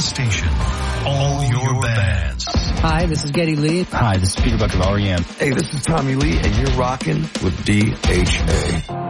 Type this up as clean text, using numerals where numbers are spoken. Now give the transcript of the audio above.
station. All your bands. Hi, this is Geddy Lee. Hi, this is Peter Buck of R.E.M. Hey, this is Tommy Lee, and you're rocking with DHA.